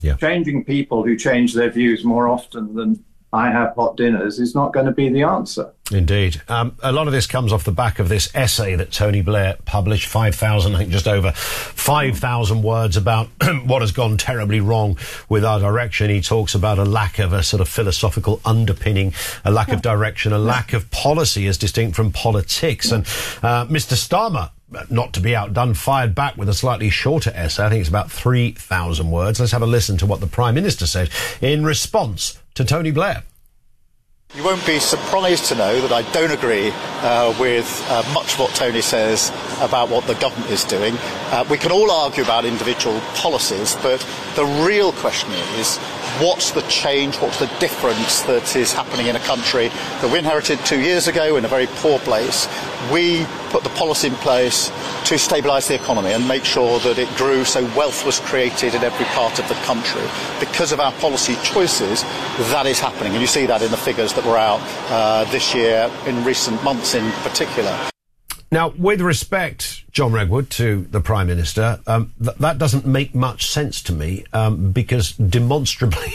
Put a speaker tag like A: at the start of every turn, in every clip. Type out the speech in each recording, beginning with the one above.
A: Yeah.
B: Changing people who change their views more often than I have hot dinners is not going to be the answer.
A: Indeed. A lot of this comes off the back of this essay that Tony Blair published, 5,000, I think just over 5,000 words about what has gone terribly wrong with our direction. He talks about a lack of a sort of philosophical underpinning, a lack of direction, a lack of policy as distinct from politics. And Mr. Starmer, not to be outdone, fired back with a slightly shorter essay. I think it's about 3,000 words. Let's have a listen to what the Prime Minister said in response to Tony Blair.
C: You won't be surprised to know that I don't agree with much of what Tony says about what the government is doing. We can all argue about individual policies, but the real question is, what's the change, what's the difference that is happening in a country that we inherited 2 years ago in a very poor place? We put the policy in place to stabilise the economy and make sure that it grew so wealth was created in every part of the country. Because of our policy choices, that is happening. And you see that in the figures that were out this year, in recent months in particular.
A: Now, with respect, John Redwood, to the Prime Minister, that doesn't make much sense to me because demonstrably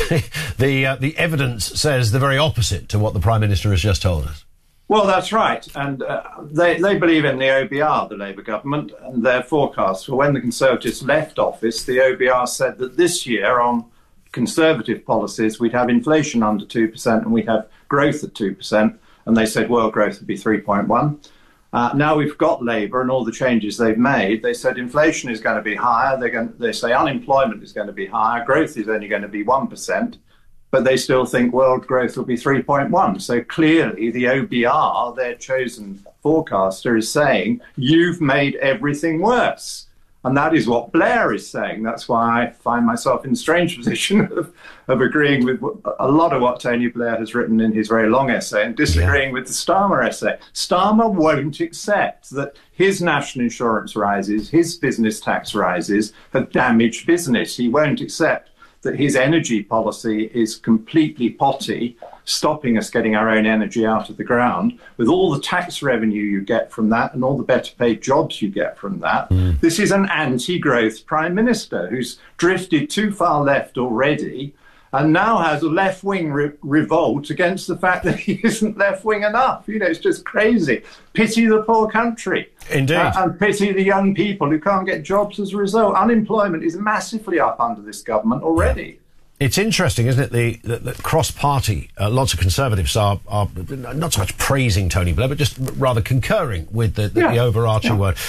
A: the evidence says the very opposite to what the Prime Minister has just told us.
B: Well, that's right. And they believe in the OBR, the Labour government, and their forecasts. For when the Conservatives left office, the OBR said that this year, on Conservative policies, we'd have inflation under 2% and we'd have growth at 2%. And they said world growth would be 3.1. Now we've got Labour and all the changes they've made. They said inflation is going to be higher. They say unemployment is going to be higher. Growth is only going to be 1%. But they still think world growth will be 3.1. So clearly the OBR, their chosen forecaster, is saying, you've made everything worse. And that is what Blair is saying. That's why I find myself in a strange position of agreeing with a lot of what Tony Blair has written in his very long essay and disagreeing with the Starmer essay. Starmer won't accept that his national insurance rises, his business tax rises have damaged business. He won't accept that his energy policy is completely potty, stopping us getting our own energy out of the ground, with all the tax revenue you get from that and all the better paid jobs you get from that. This is an anti-growth Prime Minister who's drifted too far left already and now has a left-wing revolt against the fact that he isn't left-wing enough. You know, it's just crazy. Pity the poor country.
A: Indeed.
B: And pity the young people who can't get jobs as a result. Unemployment is massively up under this government already.
A: It's interesting, isn't it, the cross-party, lots of Conservatives are not so much praising Tony Blair, but just rather concurring with the overarching word.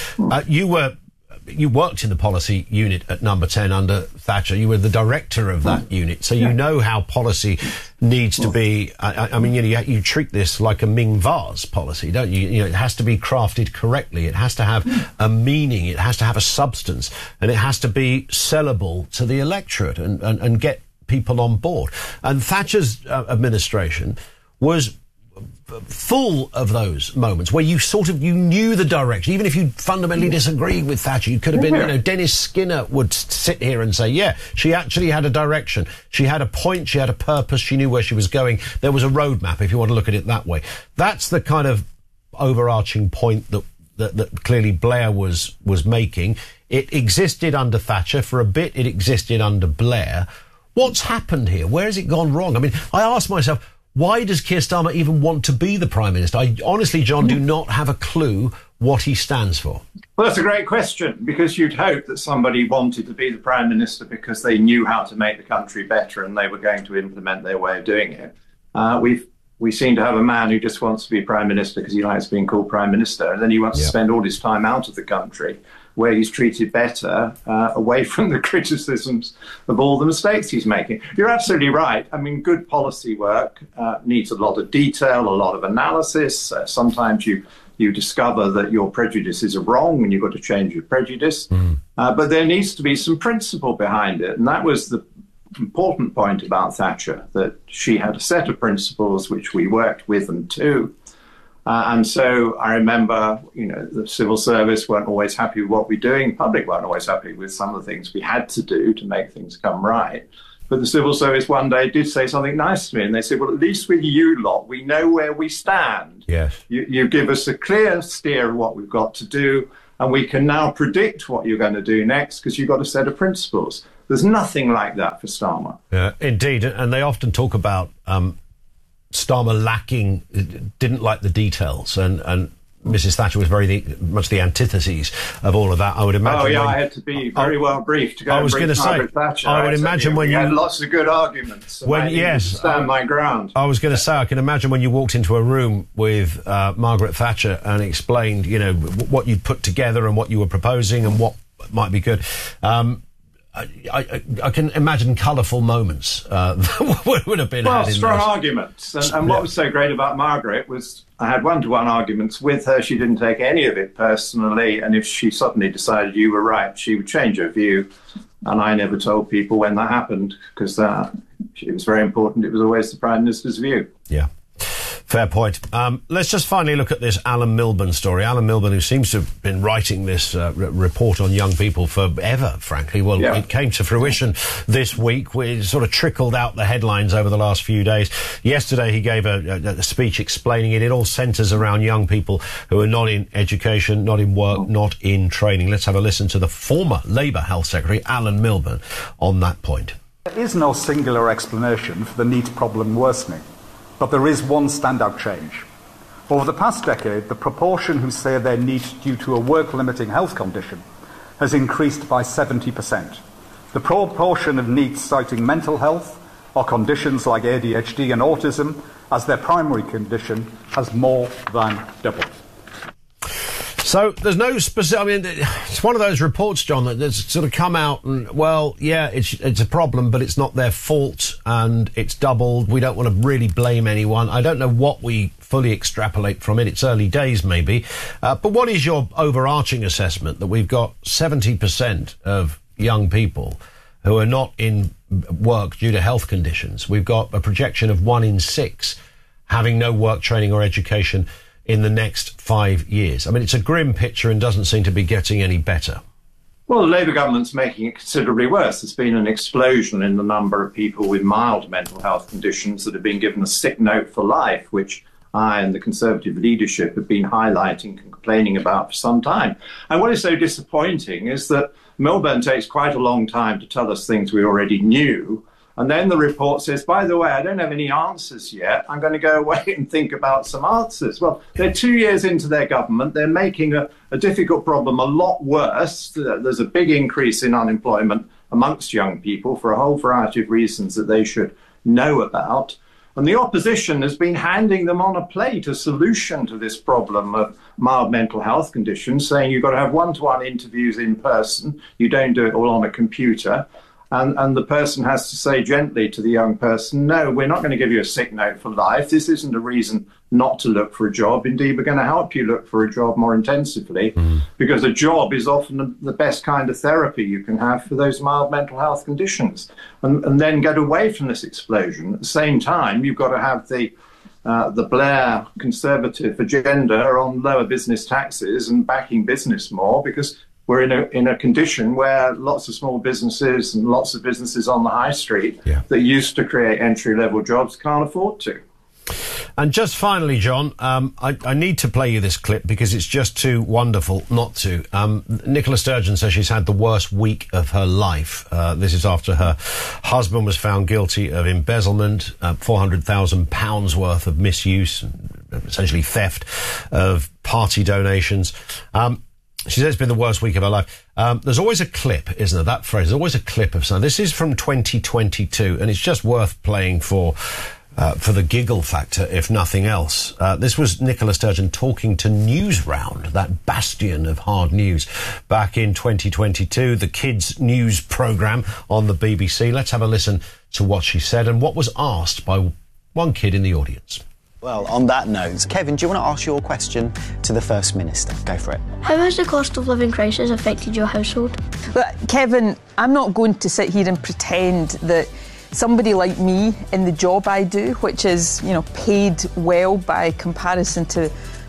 A: You worked in the policy unit at Number 10 under Thatcher. You were the director of that unit, so you know how policy needs to be. I mean, you treat this like a Ming vase policy, don't you? You know, it has to be crafted correctly. It has to have a meaning. It has to have a substance, and it has to be sellable to the electorate and get people on board. And Thatcher's administration was full of those moments where you knew the direction. Even if you fundamentally disagreed with Thatcher, you could have been, Dennis Skinner would sit here and say, yeah, she actually had a direction. She had a point, she had a purpose, she knew where she was going. There was a roadmap, if you want to look at it that way. That's the kind of overarching point that clearly Blair was making. It existed under Thatcher. For a bit, it existed under Blair. What's happened here? Where has it gone wrong? I mean, I ask myself, why does Keir Starmer even want to be the Prime Minister? I honestly, John, do not have a clue what he stands for.
B: Well, that's a great question, because you'd hope that somebody wanted to be the Prime Minister because they knew how to make the country better and they were going to implement their way of doing it. We seem to have a man who just wants to be Prime Minister because he likes being called Prime Minister, and then he wants to spend all his time out of the country where he's treated better, away from the criticisms of all the mistakes he's making. You're absolutely right. I mean, good policy work needs a lot of detail, a lot of analysis. Sometimes you discover that your prejudices are wrong and you've got to change your prejudice. But there needs to be some principle behind it. And that was the important point about Thatcher, that she had a set of principles which we worked with and to. And so I remember, the civil service weren't always happy with what we're doing. The public weren't always happy with some of the things we had to do to make things come right. But the civil service one day did say something nice to me. And they said, well, at least with you lot, we know where we stand.
A: Yes.
B: You give us a clear steer of what we've got to do. and we can now predict what you're going to do next because you've got a set of principles. There's nothing like that for Starmer.
A: Indeed, and they often talk about Starmer didn't like the details, and Mrs. Thatcher was very much the antithesis of all of that. I would imagine.
B: Oh yeah, I had to be very well briefed to go. I was going to say,
A: Thatcher. I would imagine when you
B: had lots of good arguments. Stand my ground.
A: I was going to say, I can imagine when you walked into a room with Margaret Thatcher and explained, what you'd put together and what you were proposing and what might be good. I can imagine colourful moments that would have been had in
B: strong arguments. And what was so great about Margaret was I had one-to-one arguments with her. She didn't take any of it personally, and if she suddenly decided you were right, she would change her view. And I never told people when that happened because it was very important. It was always the Prime Minister's view.
A: Yeah. Fair point. Let's just finally look at this Alan Milburn story. Alan Milburn, who seems to have been writing this report on young people forever, frankly. Well, It came to fruition this week. It sort of trickled out the headlines over the last few days. Yesterday, he gave a speech explaining it. It all centres around young people who are not in education, not in work, not in training. Let's have a listen to the former Labour Health Secretary, Alan Milburn, on that point.
D: There is no singular explanation for the NEET problem worsening. But there is one standout change. Over the past decade, the proportion who say they're NEET due to a work-limiting health condition has increased by 70%. The proportion of NEETs citing mental health or conditions like ADHD and autism as their primary condition has more than doubled.
A: So there's no specific. I mean, it's one of those reports, John, that's sort of come out and, well, yeah, it's a problem, but it's not their fault and it's doubled. We don't want to really blame anyone. I don't know what we fully extrapolate from it. It's early days, maybe. But what is your overarching assessment that we've got 70% of young people who are not in work due to health conditions? We've got a projection of 1 in 6 having no work, training or education in the next 5 years. I mean, it's a grim picture and doesn't seem to be getting any better.
B: Well, the Labour government's making it considerably worse. There's been an explosion in the number of people with mild mental health conditions that have been given a sick note for life, which I and the Conservative leadership have been highlighting and complaining about for some time. And what is so disappointing is that Milburn takes quite a long time to tell us things we already knew. And then the report says, by the way, I don't have any answers yet. I'm going to go away and think about some answers. Well, they're 2 years into their government. They're making a difficult problem a lot worse. There's a big increase in unemployment amongst young people for a whole variety of reasons that they should know about. And the opposition has been handing them on a plate a solution to this problem of mild mental health conditions, saying you've got to have one-to-one interviews in person. You don't do it all on a computer. And the person has to say gently to the young person, no, we're not going to give you a sick note for life. This isn't a reason not to look for a job. Indeed, we're going to help you look for a job more intensively because a job is often the best kind of therapy you can have for those mild mental health conditions. And then get away from this explosion. At the same time, you've got to have the Blair Conservative agenda on lower business taxes and backing business more because we're in a condition where lots of small businesses and lots of businesses on the high street that used to create entry-level jobs can't afford to.
A: And just finally, John, I need to play you this clip because it's just too wonderful not to. Nicola Sturgeon says she's had the worst week of her life. This is after her husband was found guilty of embezzlement, £400,000 worth of misuse, and essentially theft of party donations. She says it's been the worst week of her life. There's always a clip, isn't there? That phrase, there's always a clip of something. This is from 2022, and it's just worth playing for the giggle factor, if nothing else. This was Nicola Sturgeon talking to Newsround, that bastion of hard news, back in 2022, the kids' news programme on the BBC. Let's have a listen to what she said and what was asked by one kid in the audience.
E: Well, on that note, Kevin, do you want to ask your question to the First Minister? Go for it.
F: How has the cost of living crisis affected your household?
G: Well, Kevin, I'm not going to sit here and pretend that somebody like me in the job I do, which is, paid well by comparison to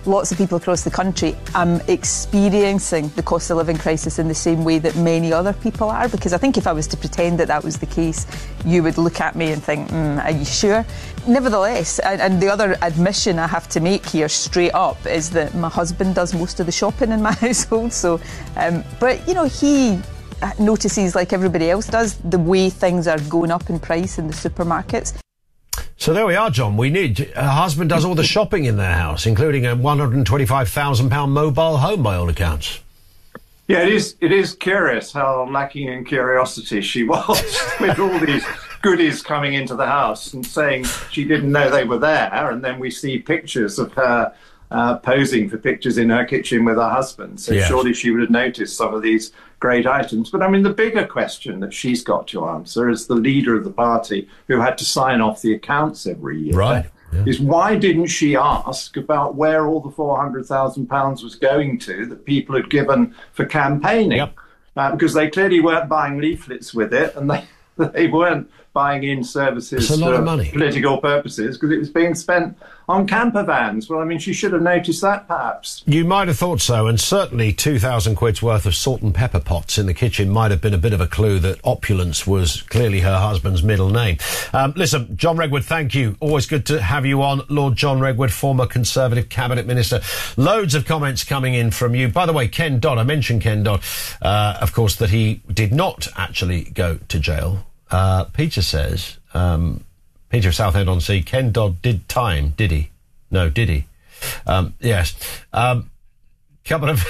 G: lots of people across the country, I'm experiencing the cost of living crisis in the same way that many other people are, because I think if I was to pretend that that was the case, you would look at me and think, are you sure? Nevertheless, and the other admission I have to make here straight up is that my husband does most of the shopping in my household, so but you know, he notices, like everybody else does, the way things are going up in price in the supermarkets.
A: So there we are, John. We need her husband does all the shopping in their house, including a £125,000 mobile home, by all accounts.
B: Yeah, it is curious how lacking in curiosity she was with all these goodies coming into the house and saying she didn't know they were there, and then we see pictures of her posing for pictures in her kitchen with her husband. So
A: yes,
B: surely she would have noticed some of these great items. But I mean, the bigger question that she's got to answer as the leader of the party who had to sign off the accounts every year,
A: right, yeah,
B: is why didn't she ask about where all the £400,000 was going to that people had given for campaigning?
A: Yep.
B: Because they clearly weren't buying leaflets with it, and they weren't buying in services
A: for
B: political purposes, because it was being spent on camper vans. Well, I mean, she should have noticed that, perhaps.
A: You might have thought so, and certainly 2,000 quid's worth of salt and pepper pots in the kitchen might have been a bit of a clue that opulence was clearly her husband's middle name. Listen, John Regwood, thank you. Always good to have you on. Lord John Regwood, former Conservative Cabinet Minister. Loads of comments coming in from you. By the way, Ken Dodd, I mentioned Ken Dodd, of course, that he did not actually go to jail. Peter says, Peter of Southend-on-Sea, Ken Dodd did time, did he? No, did he? Yes. Couple of...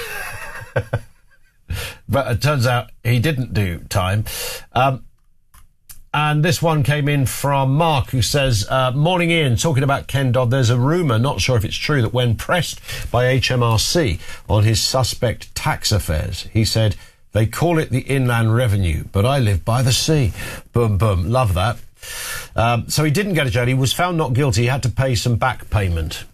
A: but it turns out he didn't do time. And this one came in from Mark, who says, morning Ian, talking about Ken Dodd, there's a rumour, not sure if it's true, that when pressed by HMRC on his suspect tax affairs, he said, they call it the Inland Revenue, but I live by the sea. Boom, boom. Love that. So he didn't go to jail. He was found not guilty. He had to pay some back payment.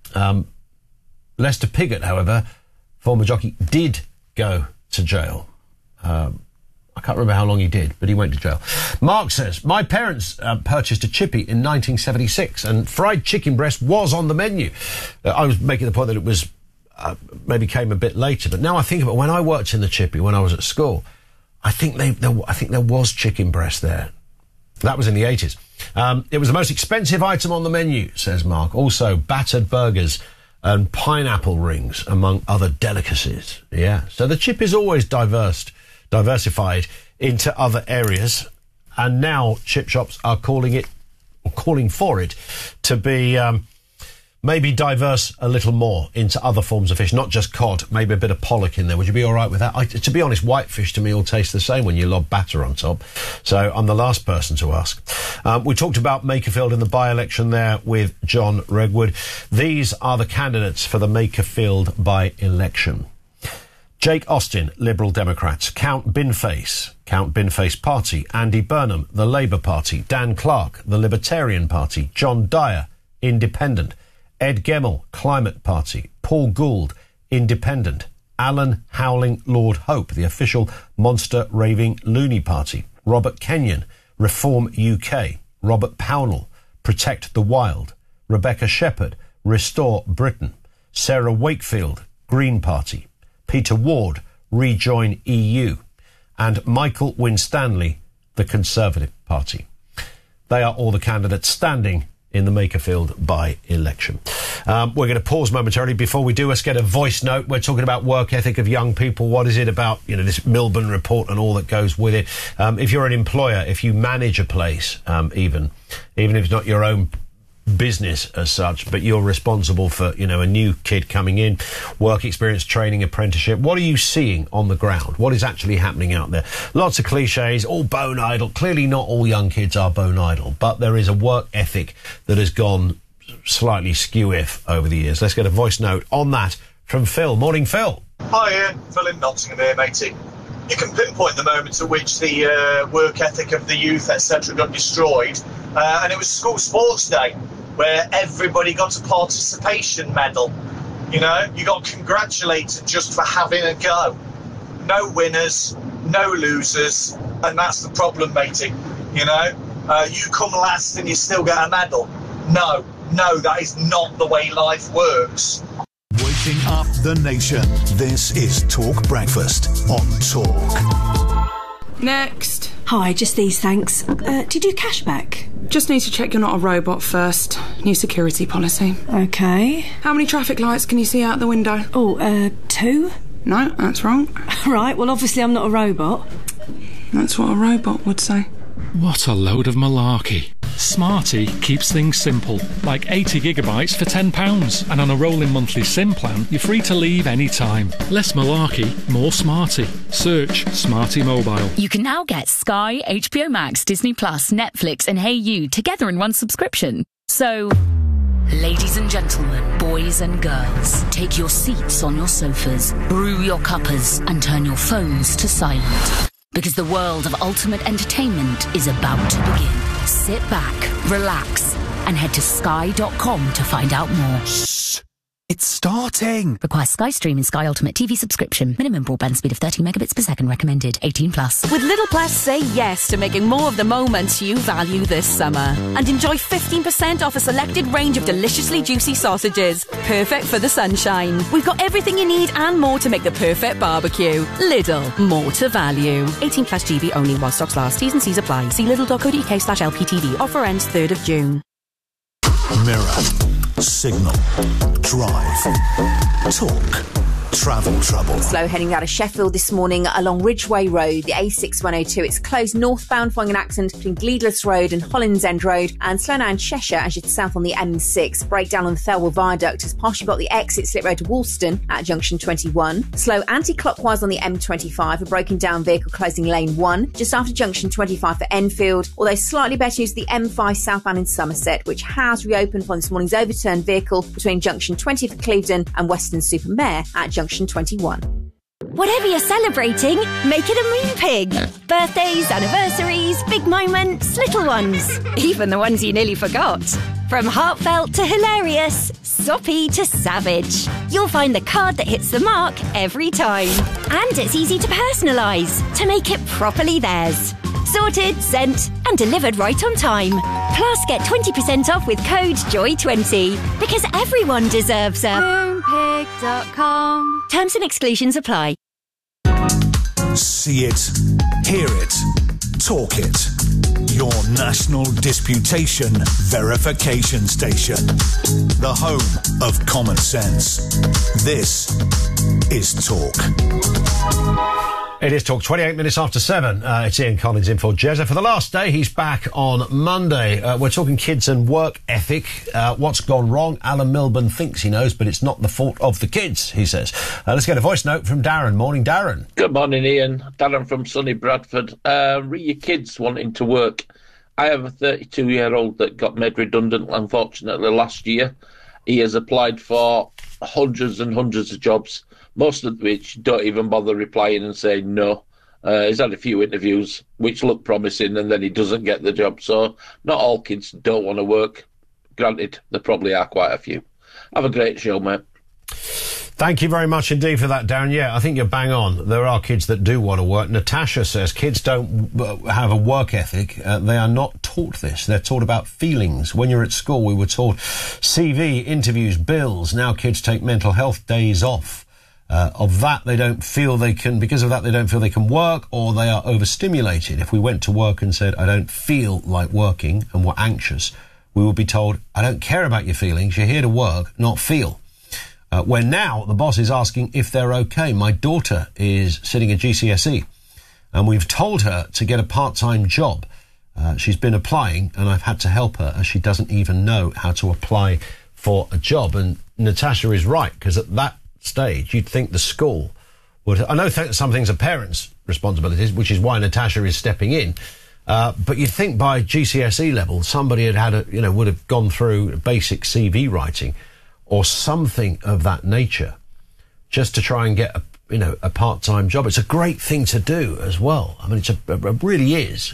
A: Lester Piggott, however, former jockey, did go to jail. I can't remember how long he did, but he went to jail. Mark says, my parents purchased a chippy in 1976, and fried chicken breast was on the menu. I was making the point that it was maybe came a bit later, but now I think about when I worked in the chippy when I was at school, I think there was chicken breast there. That was in the 80s. It was the most expensive item on the menu, says Mark. Also, battered burgers and pineapple rings, among other delicacies. Yeah. So the chip is always diversified into other areas, and now chip shops are calling for it to be maybe diverse a little more into other forms of fish, not just cod, maybe a bit of pollock in there. Would you be all right with that? To be honest, whitefish to me all taste the same when you lob batter on top. So I'm the last person to ask. We talked about Makerfield in the by-election there with John Regwood. These are the candidates for the Makerfield by-election. Jake Austin, Liberal Democrats. Count Binface Party. Andy Burnham, the Labour Party. Dan Clark, the Libertarian Party. John Dyer, Independent. Ed Gemmell, Climate Party. Paul Gould, Independent. Alan Howling, Lord Hope, the official monster raving loony party. Robert Kenyon, Reform UK. Robert Pownall, Protect the Wild. Rebecca Shepherd, Restore Britain. Sarah Wakefield, Green Party. Peter Ward, Rejoin EU. And Michael Winstanley, the Conservative Party. They are all the candidates standing in the Makerfield by-election. We're going to pause momentarily. Before we do, let's get a voice note. We're talking about work ethic of young people. What is it about, this Milburn report and all that goes with it? If you're an employer, if you manage a place, even if it's not your own business as such, but you're responsible for, a new kid coming in, work experience, training, apprenticeship. What are you seeing on the ground? What is actually happening out there? Lots of cliches, all bone idle. Clearly not all young kids are bone idle, but there is a work ethic that has gone slightly skew-if over the years. Let's get a voice note on that from Phil. Morning, Phil.
H: Hi, Ian. Phil in Nottingham here, matey. You can pinpoint the moment at which the work ethic of the youth, etc., got destroyed, and it was school sports day, where everybody got a participation medal. You got congratulated just for having a go. No winners, no losers, and that's the problem, matey. You come last and you still get a medal. No, that is not the way life works.
I: waking up the nation. This is Talk Breakfast on Talk.
J: Next.
K: Hi, just these, thanks. Do you do cashback?
J: Just need to check you're not a robot first. New security policy.
K: OK.
J: How many traffic lights can you see out the window?
K: 2?
J: No, that's wrong.
K: Right, well, obviously I'm not a robot.
J: That's what a robot would say.
L: What a load of malarkey. Smarty keeps things simple, like 80 gigabytes for £10, and on a rolling monthly SIM plan, you're free to leave any time. Less malarkey, more Smarty. Search Smarty Mobile.
M: You can now get Sky, HBO Max, Disney Plus, Netflix and Hey You together in one subscription. So, ladies and gentlemen, boys and girls, take your seats on your sofas, brew your cuppers and turn your phones to silent. Because the world of ultimate entertainment is about to begin. Sit back, relax, and head to sky.com to find out more.
I: Shh! It's starting!
M: Requires Sky Stream and Sky Ultimate TV subscription. Minimum broadband speed of 30 megabits per second recommended. 18+.
N: With Little Plus, say yes to making more of the moments you value this summer. And enjoy 15% off a selected range of deliciously juicy sausages. Perfect for the sunshine. We've got everything you need and more to make the perfect barbecue. Lidl, more to value. 18+ GB only while stocks last. T's and C's apply. See lidl.co.uk/LPTV. Offer ends 3rd of June.
I: Mirror. Signal. Drive. Talk. Travel trouble.
O: Slow heading out of Sheffield this morning along Ridgeway Road, the A6102. It's closed northbound following an accident between Gleedless Road and Hollands End Road, and slow now in Cheshire as you head south on the M6. Breakdown on the Thelwell Viaduct has partially blocked the exit slip road to Woolston at junction 21. Slow anti-clockwise on the M25, a broken down vehicle closing lane 1 just after junction 25 for Enfield, although slightly better news the M5 southbound in Somerset, which has reopened following this morning's overturned vehicle between junction 20 for Clevedon and Weston-super-Mare at junction 21.
P: Whatever you're celebrating, make it a moon pig. Birthdays, anniversaries, big moments, little ones. Even the ones you nearly forgot. From heartfelt to hilarious, soppy to savage. You'll find the card that hits the mark every time. And it's easy to personalise, to make it properly theirs. Sorted, sent and delivered right on time. Plus get 20% off with code JOY20. Because everyone deserves a moonpig.com. Terms and exclusions apply.
I: See it, hear it, talk it. Your national disputation verification station. The home of common sense. This is Talk.
A: It is Talk, 28 minutes after 7. It's Ian Collins in for Jezza. For the last day, he's back on Monday. We're talking kids and work ethic. What's gone wrong? Alan Milburn thinks he knows, but it's not the fault of the kids, he says. Let's get a voice note from Darren. Morning, Darren.
Q: Good morning, Ian. Darren from sunny Bradford. Re your kids wanting to work. I have a 32-year-old that got made redundant, unfortunately, last year. He has applied for hundreds and hundreds of jobs, most of which don't even bother replying and saying no. He's had a few interviews which look promising and then he doesn't get the job. So not all kids don't want to work. Granted, there probably are quite a few. Have a great show, mate.
A: Thank you very much indeed for that, Darren. Yeah, I think you're bang on. There are kids that do want to work. Natasha says kids don't have a work ethic. They are not taught this. They're taught about feelings. When you're at school, we were taught CV, interviews, bills. Now kids take mental health days off. Of that, they don't feel they can, because of that, they don't feel they can work, or they are overstimulated. If we went to work and said, I don't feel like working, and were anxious, we would be told, I don't care about your feelings, you're here to work, not feel. Where now, the boss is asking if they're okay. My daughter is sitting at GCSE, and we've told her to get a part-time job. She's been applying, and I've had to help her, as she doesn't even know how to apply for a job. And Natasha is right, because at that stage, you'd think the school would... I know some things are parents' responsibilities, which is why Natasha is stepping in. But you'd think by GCSE level, somebody would have gone through basic CV writing or something of that nature just to try and get a part-time job. It's a great thing to do as well. I mean, it really is.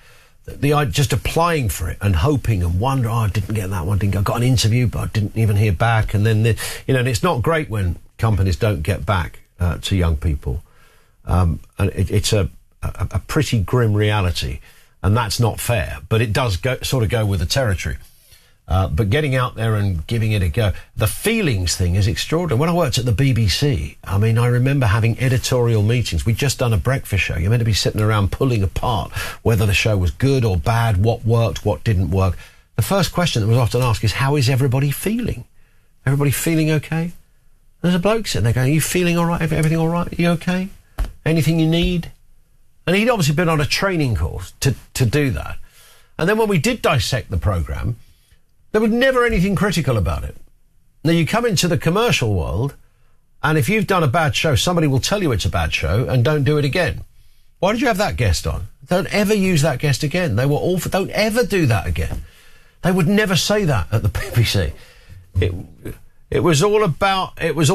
A: Just applying for it and hoping and wondering, I didn't get that one, I got an interview, but I didn't even hear back. And then, and it's not great when companies don't get back to young people. And it's a pretty grim reality, and that's not fair. But it does go with the territory. But getting out there and giving it a go, the feelings thing is extraordinary. When I worked at the BBC, I mean, I remember having editorial meetings. We'd just done a breakfast show. You're meant to be sitting around pulling apart whether the show was good or bad, what worked, what didn't work. The first question that was often asked is, how is everybody feeling? Everybody feeling okay? There's a bloke sitting there going, are you feeling all right? Everything all right? Are you okay? Anything you need? And he'd obviously been on a training course to do that. And then when we did dissect the programme, there was never anything critical about it. Now, you come into the commercial world, and if you've done a bad show, somebody will tell you it's a bad show and don't do it again. Why did you have that guest on? Don't ever use that guest again. They were awful. Don't ever do that again. They would never say that at the BBC. It was all about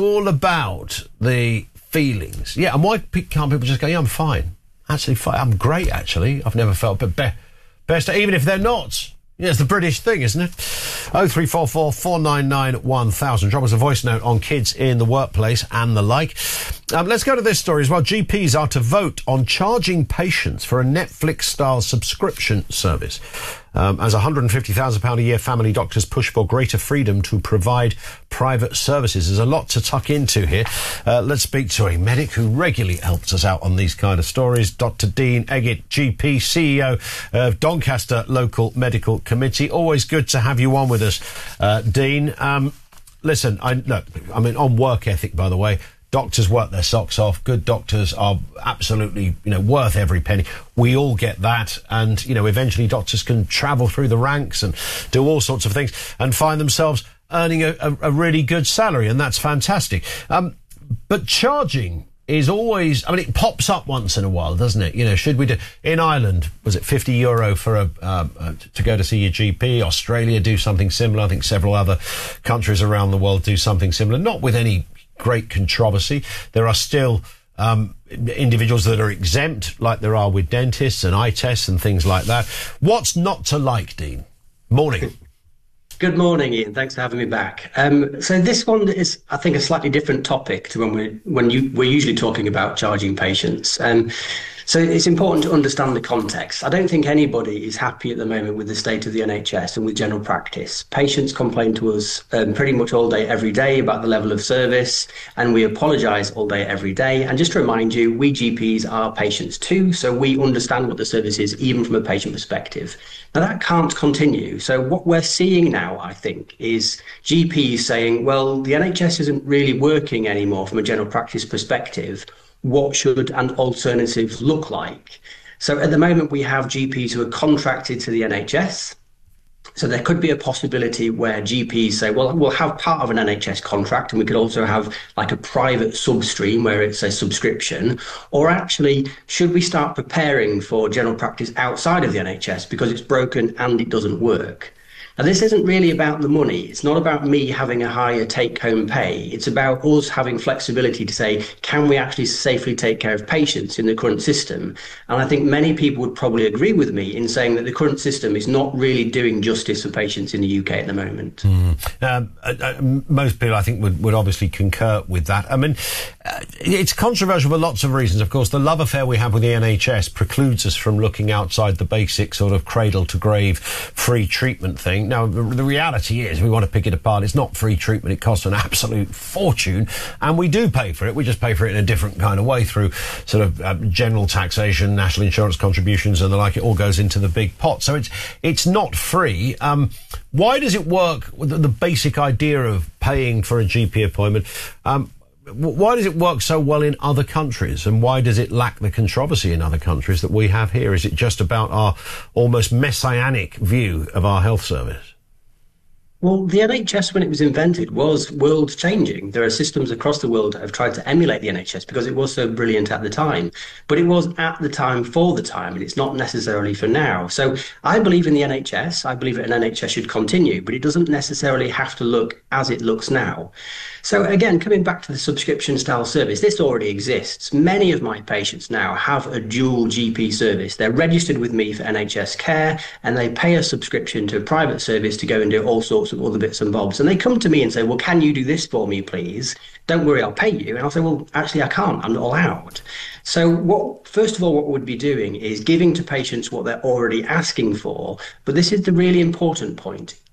A: the feelings. Yeah, and why can't people just go, yeah, I'm fine. Actually, fine. I'm great, actually. I've never felt best, even if they're not. Yeah, it's the British thing, isn't it? 0344 499 1000. Drop us a voice note on kids in the workplace and the like. Let's go to this story as well. GPs are to vote on charging patients for a Netflix-style subscription service. As £150,000 a year family doctors push for greater freedom to provide private services. There's a lot to tuck into here. Let's speak to a medic who regularly helps us out on these kind of stories. Dr. Dean Eggett, GP, CEO of Doncaster Local Medical Committee. Always good to have you on with us, Dean. Listen, on work ethic, by the way, doctors work their socks off. Good doctors are absolutely, worth every penny. We all get that. And, eventually doctors can travel through the ranks and do all sorts of things and find themselves earning a really good salary. And that's fantastic. But charging is always, it pops up once in a while, doesn't it? Should we do, in Ireland, was it €50 for to go to see your GP? Australia do something similar. I think several other countries around the world do something similar, not with any great controversy. There are still individuals that are exempt, like there are with dentists and eye tests and things like that. What's not to like, Dean? Morning.
R: Good morning, Ian. Thanks for having me back. So this one is, I think, a slightly different topic to when we're usually talking about charging patients. So it's important to understand the context. I don't think anybody is happy at the moment with the state of the NHS and with general practice. Patients complain to us pretty much all day, every day about the level of service, and we apologise all day, every day. And just to remind you, we GPs are patients too, so we understand what the service is, even from a patient perspective. Now, that can't continue. So what we're seeing now, I think, is GPs saying, well, the NHS isn't really working anymore from a general practice perspective. What should an alternative look like? So at the moment, we have GPs who are contracted to the NHS. So there could be a possibility where GPs say, well, we'll have part of an NHS contract, and we could also have like a private substream where it's a subscription. Or actually, should we start preparing for general practice outside of the NHS because it's broken and it doesn't work? Now, this isn't really about the money. It's not about me having a higher take-home pay. It's about us having flexibility to say, can we actually safely take care of patients in the current system? And I think many people would probably agree with me in saying that the current system is not really doing justice for patients in the UK at the moment.
A: Most people, I think, would obviously concur with that. It's controversial for lots of reasons. Of course, the love affair we have with the NHS precludes us from looking outside the basic sort of cradle-to-grave free treatment thing. Now, the reality is, we want to pick it apart. It's not free treatment. It costs an absolute fortune, and we do pay for it. We just pay for it in a different kind of way through sort of general taxation, national insurance contributions, and the like. It all goes into the big pot. So it's not free. Why does it work with the basic idea of paying for a GP appointment? Why does it work so well in other countries, and why does it lack the controversy in other countries that we have here? Is it just about our almost messianic view of our health service?
R: Well, the NHS, when it was invented, was world-changing. There are systems across the world that have tried to emulate the NHS because it was so brilliant at the time. But it was at the time for the time, and it's not necessarily for now. So I believe in the NHS. I believe that an NHS should continue, but it doesn't necessarily have to look as it looks now. So again, coming back to the subscription-style service, this already exists. Many of my patients now have a dual GP service. They're registered with me for NHS care, and they pay a subscription to a private service to go and do all sorts of other bits and bobs. And they come to me and say, well, can you do this for me, please? Don't worry, I'll pay you. And I'll say, well, actually, I can't. I'm not allowed. So first of all, what we'd be doing is giving to patients what they're already asking for. But this is the really important point.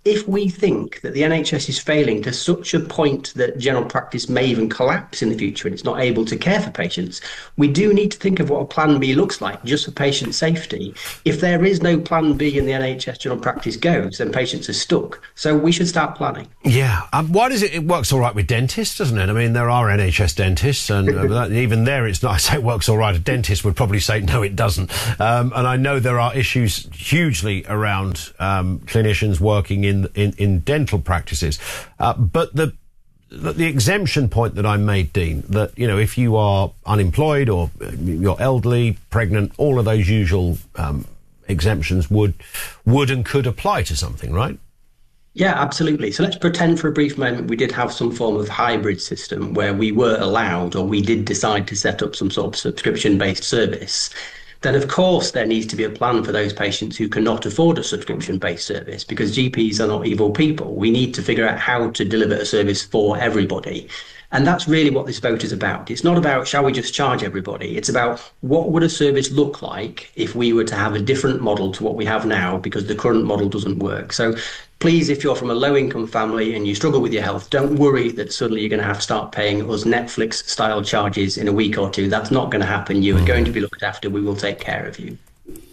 R: if we think that the NHS is failing to such a point that general practice may even collapse in the future and it's not able to care for patients, we do need to think of what a plan B looks like just for patient safety. If there is no plan B and the NHS general practice goes, then patients are stuck. So we should start planning.
A: Yeah. Why does it works all right with dentists, doesn't it? I mean, there are NHS dentists, and even there it's not. I say it works all right. A dentist would probably say, no, it doesn't. And I know there are issues hugely around clinicians working in dental practices. But the exemption point that I made, Dean, that, you know, if you are unemployed or you're elderly, pregnant, all of those usual exemptions would and could apply to something, right?
R: Yeah, absolutely. So let's pretend for a brief moment we did have some form of hybrid system where we were allowed, or we did decide to set up some sort of subscription-based service. Then, of course, there needs to be a plan for those patients who cannot afford a subscription-based service, because GPs are not evil people. We need to figure out how to deliver a service for everybody. And that's really what this vote is about. It's not about, shall we just charge everybody? It's about, what would a service look like if we were to have a different model to what we have now, because the current model doesn't work. So please, if you're from a low-income family and you struggle with your health, don't worry that suddenly you're going to have to start paying us Netflix-style charges in a week or two. That's not going to happen. You are going to be looked after. We will take care of you.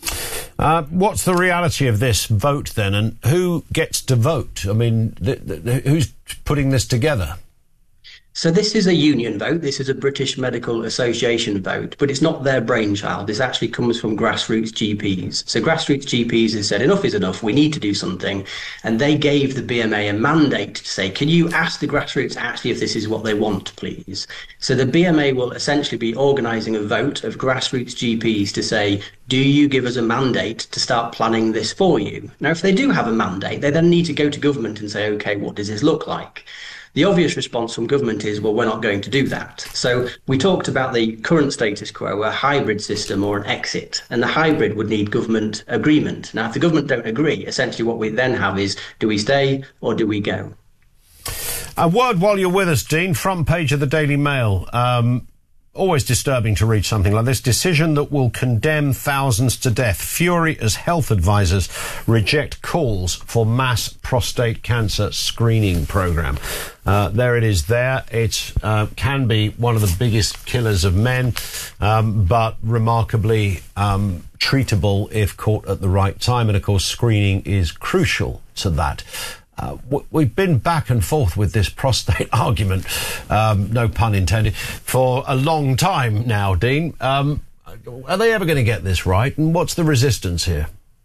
A: What's the reality of this vote, then, and who gets to vote? I mean, who's putting this together?
R: So this is a union vote. This is a British Medical Association vote, but it's not their brainchild. This actually comes from grassroots GPs. So grassroots GPs have said, enough is enough. We need to do something. And they gave the BMA a mandate to say, can you ask the grassroots actually if this is what they want, please? So the BMA will essentially be organising a vote of grassroots GPs to say, do you give us a mandate to start planning this for you? Now, if they do have a mandate, they then need to go to government and say, OK, what does this look like? The obvious response from government is, well, we're not going to do that. So we talked about the current status quo, a hybrid system or an exit, and the hybrid would need government agreement. Now, if the government don't agree, essentially what we then have is, do we stay or do we go?
A: A word while you're with us, Dean, front page of the Daily Mail. Always disturbing to read something like this. Decision that will condemn thousands to death. Fury as health advisors reject calls for mass prostate cancer screening programme. There it is there. It can be one of the biggest killers of men, but remarkably treatable if caught at the right time. And, of course, screening is crucial to that. We've been back and forth with this prostate argument, no pun intended, for a long time now, Dean. Are they ever going to get this right? And what's the resistance here?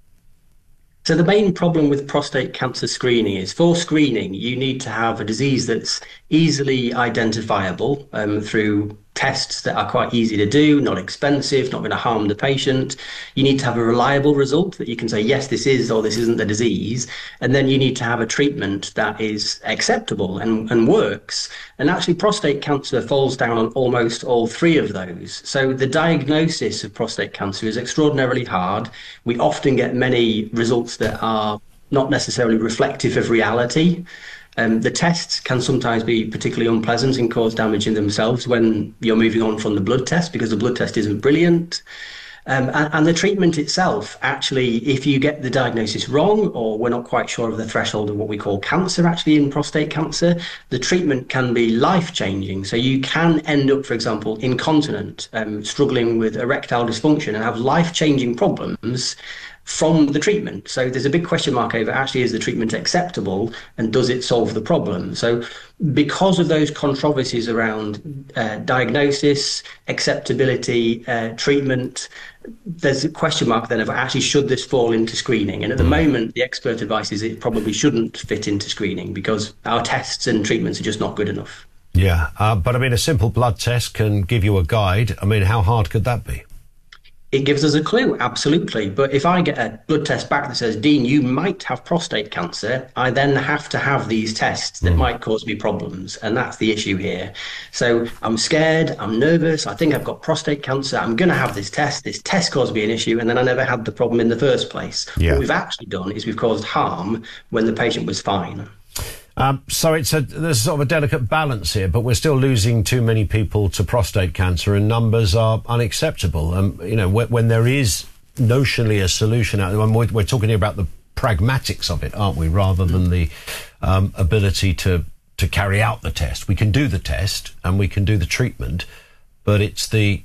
R: So the main problem with prostate cancer screening is, for screening, you need to have a disease that's easily identifiable through tests that are quite easy to do, not expensive, not going to harm the patient. You need to have a reliable result that you can say, yes, this is or this isn't the disease. And then you need to have a treatment that is acceptable and works. And actually, prostate cancer falls down on almost all three of those. So the diagnosis of prostate cancer is extraordinarily hard. We often get many results that are not necessarily reflective of reality. The tests can sometimes be particularly unpleasant and cause damage in themselves when you're moving on from the blood test, because the blood test isn't brilliant. And the treatment itself, actually, if you get the diagnosis wrong, or we're not quite sure of the threshold of what we call cancer actually in prostate cancer, the treatment can be life-changing. So you can end up, for example, incontinent, struggling with erectile dysfunction and have life-changing problems from the treatment. So there's a big question mark over, actually, is the treatment acceptable and does it solve the problem? So because of those controversies around diagnosis, acceptability, treatment, there's a question mark then of, actually, should this fall into screening? And at the moment, the expert advice is it probably shouldn't fit into screening because our tests and treatments are just not good enough.
A: Yeah, but I mean, a simple blood test can give you a guide. I mean, how hard could that be?
R: It gives us a clue, absolutely. But if I get a blood test back that says, Dean, you might have prostate cancer, I then have to have these tests that might cause me problems. And that's the issue here. So I'm scared, I'm nervous, I think I've got prostate cancer, I'm going to have this test caused me an issue, and then I never had the problem in the first place. Yeah. What we've actually done is we've caused harm when the patient was fine.
A: So there's sort of a delicate balance here, but we're still losing too many people to prostate cancer, and numbers are unacceptable. You know, when there is notionally a solution out there, we're talking here about the pragmatics of it, aren't we, rather than the ability to carry out the test. We can do the test and we can do the treatment, but it's the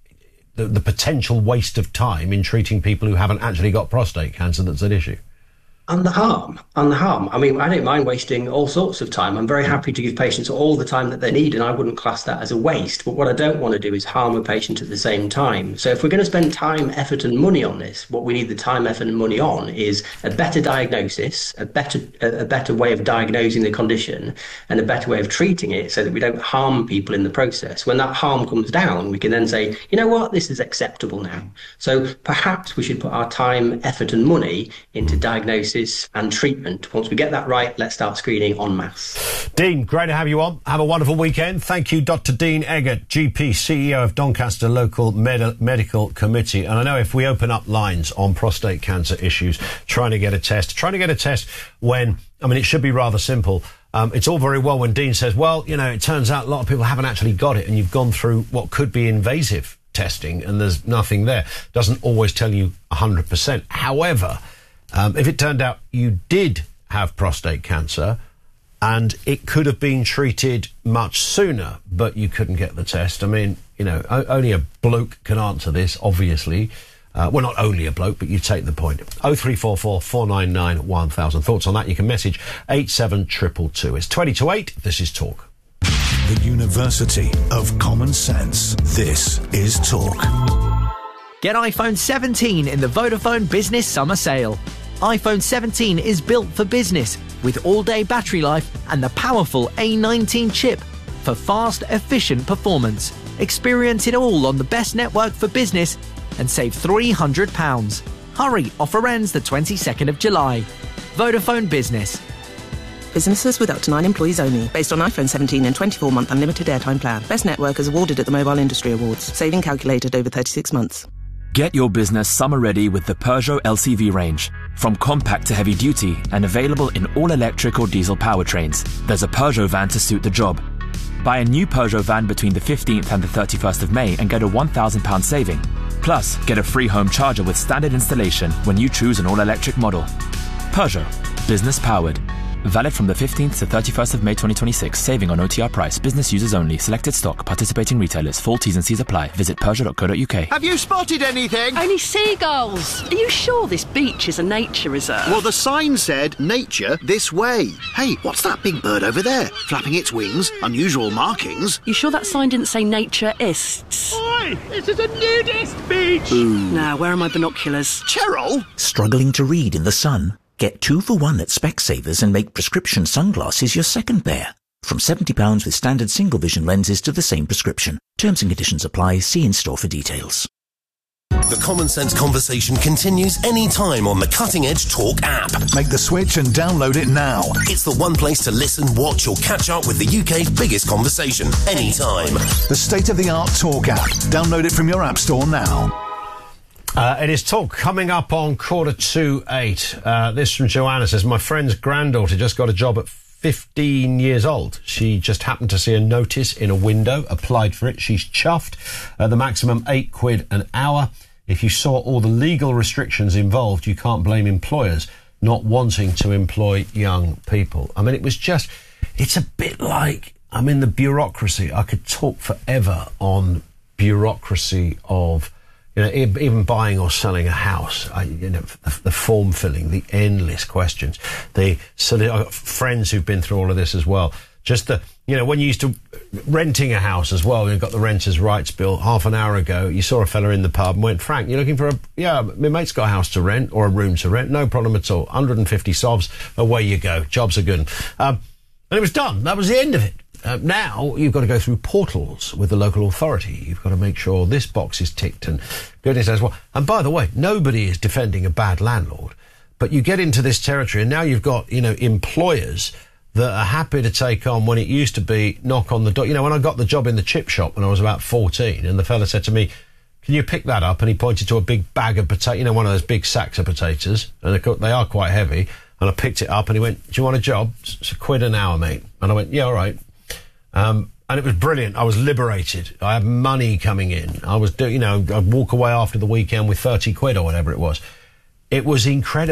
A: potential waste of time in treating people who haven't actually got prostate cancer that's at issue.
R: And the harm. I mean, I don't mind wasting all sorts of time. I'm very happy to give patients all the time that they need, and I wouldn't class that as a waste. But what I don't want to do is harm a patient at the same time. So if we're going to spend time, effort and money on this, what we need the time, effort and money on is a better diagnosis, a better way of diagnosing the condition, and a better way of treating it so that we don't harm people in the process. When that harm comes down, we can then say, you know what, this is acceptable now. So perhaps we should put our time, effort and money into diagnosis and treatment. Once we get that right, let's start screening en masse.
A: Dean, great to have you on. Have a wonderful weekend. Thank you, Dr. Dean Eggert, GP, CEO of Doncaster Local Medical Committee. And I know if we open up lines on prostate cancer issues, trying to get a test when, I mean, it should be rather simple. It's all very well when Dean says, well, you know, it turns out a lot of people haven't actually got it, and you've gone through what could be invasive testing and there's nothing there. Doesn't always tell you 100%. However, if it turned out you did have prostate cancer and it could have been treated much sooner, but you couldn't get the test, I mean, you know, only a bloke can answer this, obviously. Well, not only a bloke, but you take the point. 0344 499 1000. Thoughts on that? You can message 87222. It's 20 to 8. This is Talk.
I: The University of Common Sense. This is Talk.
S: Get iPhone 17 in the Vodafone Business Summer Sale. iPhone 17 is built for business with all-day battery life and the powerful A19 chip for fast, efficient performance. Experience it all on the best network for business and save £300. Hurry, offer ends the 22nd of July. Vodafone Business.
J: Businesses with up to 9 employees only. Based on iPhone 17 and 24-month unlimited airtime plan. Best network is awarded at the Mobile Industry Awards. Saving calculated over 36 months.
T: Get your business summer ready with the Peugeot LCV range. From compact to heavy duty and available in all electric or diesel powertrains, there's a Peugeot van to suit the job. Buy a new Peugeot van between the 15th and the 31st of May and get a £1,000 saving. Plus, get a free home charger with standard installation when you choose an all-electric model. Peugeot. Business powered. Valid from the 15th to 31st of May 2026. Saving on OTR price. Business users only. Selected stock. Participating retailers. Full T's and C's apply. Visit Peugeot.co.uk.
U: Have you spotted anything?
V: Only seagulls. Are you sure this beach is a nature reserve?
U: Well, the sign said, nature this way. Hey, what's that big bird over there? Flapping its wings, unusual markings.
V: You sure that sign didn't say naturists?
U: Oi, this is a nudist beach.
V: Ooh. Now, where are my binoculars?
U: Cheryl?
W: Struggling to read in the sun? Get 2 for 1 at Specsavers and make prescription sunglasses your second pair. From £70 with standard single vision lenses to the same prescription. Terms and conditions apply. See in-store for details.
X: The Common Sense conversation continues anytime on the Cutting Edge Talk app.
I: Make the switch and download it now.
X: It's the one place to listen, watch or catch up with the UK's biggest conversation anytime.
I: The state-of-the-art Talk app. Download it from your app store now.
A: It is Talk coming up on 7:45. This from Joanna says, my friend's granddaughter just got a job at 15 years old. She just happened to see a notice in a window, applied for it. She's chuffed. The maximum £8 an hour. If you saw all the legal restrictions involved, you can't blame employers not wanting to employ young people. I mean, it's a bit like, the bureaucracy. I could talk forever on bureaucracy of, even buying or selling a house, the form filling, the endless questions. I've got friends who've been through all of this as well. Just when you used to renting a house as well, you've got the Renters' Rights Bill. Half an hour ago, you saw a fella in the pub and went, Frank, you're looking for my mate's got a house to rent or a room to rent. No problem at all. 150 sovs, away you go. Jobs are good. And it was done. That was the end of it. Now you've got to go through portals with the local authority. You've got to make sure this box is ticked and goodness knows what. And by the way, nobody is defending a bad landlord, but you get into this territory and now you've got, employers that are happy to take on when it used to be knock on the door. When I got the job in the chip shop when I was about 14 and the fella said to me, can you pick that up? And he pointed to a big bag of potato, one of those big sacks of potatoes, and they are quite heavy. And I picked it up and he went, do you want a job? It's £1 an hour, mate. And I went, yeah, all right. And it was brilliant. I was liberated. I had money coming in. I was I'd walk away after the weekend with £30 or whatever it was. It was incredible.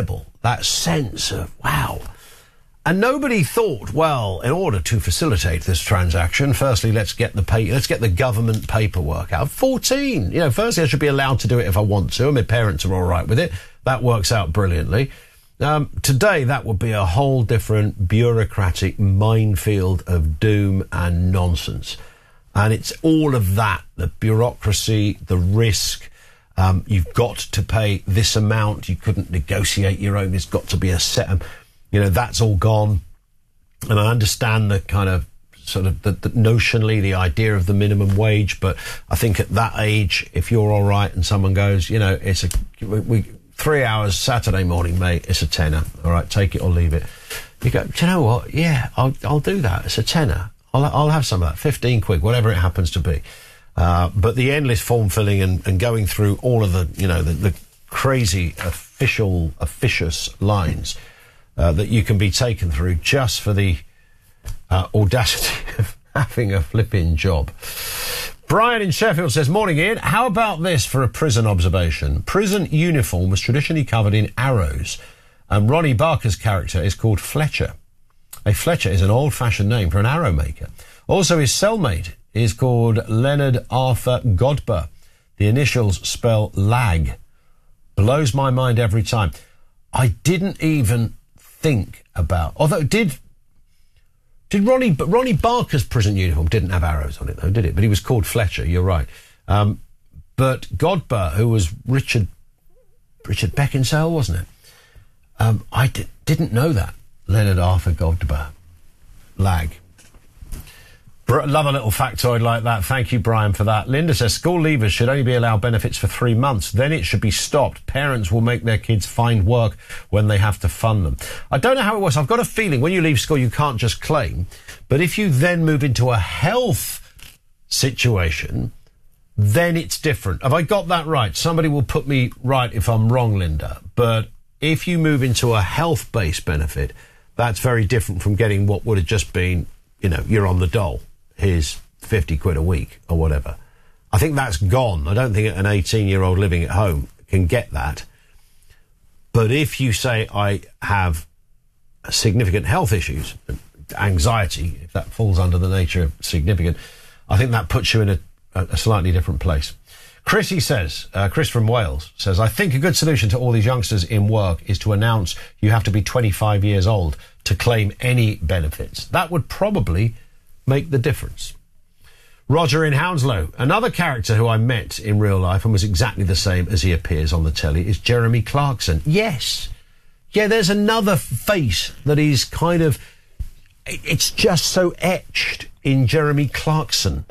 A: that sense of, wow. And nobody thought, well, in order to facilitate this transaction, firstly, let's get the government paperwork out. 14. Firstly, I should be allowed to do it if I want to, and my parents are all right with it. That works out brilliantly. Today, that would be a whole different bureaucratic minefield of doom and nonsense. And it's all of that, the bureaucracy, the risk. You've got to pay this amount. You couldn't negotiate your own. It's got to be a set. That's all gone. And I understand the kind of sort of the notionally the idea of the minimum wage. But I think at that age, if you're all right and someone goes, it's 3 hours Saturday morning, mate, it's a tenner. All right, take it or leave it. You go, do you know what? Yeah, I'll do that. It's a tenner. I'll have some of that, 15 quid, whatever it happens to be. But the endless form filling and going through all of the crazy officious lines that you can be taken through just for the audacity of having a flipping job. Brian in Sheffield says, morning, Ian. How about this for a prison observation? Prison uniform was traditionally covered in arrows, and Ronnie Barker's character is called Fletcher. A Fletcher is an old-fashioned name for an arrow maker. Also, his cellmate is called Leonard Arthur Godber. The initials spell lag. Blows my mind every time. I didn't even think about... Although, did Ronnie Barker's prison uniform didn't have arrows on it, though, did it? But he was called Fletcher, you're right. But Godber, who was Richard Beckinsale, wasn't it? I didn't know that. Leonard Arthur Godber. Lag. Love a little factoid like that. Thank you, Brian, for that. Linda says, school leavers should only be allowed benefits for 3 months. Then it should be stopped. Parents will make their kids find work when they have to fund them. I don't know how it works. I've got a feeling when you leave school, you can't just claim. But if you then move into a health situation, then it's different. Have I got that right? Somebody will put me right if I'm wrong, Linda. But if you move into a health-based benefit, that's very different from getting what would have just been, you're on the dole. Here's 50 quid a week or whatever. I think that's gone. I don't think an 18-year-old living at home can get that. But if you say, I have significant health issues, anxiety, if that falls under the nature of significant, I think that puts you in a slightly different place. Chrissy says, Chris from Wales says, I think a good solution to all these youngsters in work is to announce you have to be 25 years old to claim any benefits. That would probably make the difference. Roger in Hounslow, another character who I met in real life and was exactly the same as he appears on the telly is Jeremy Clarkson. Yes. Yeah, there's another face that is kind of, it's just so etched in Jeremy Clarkson.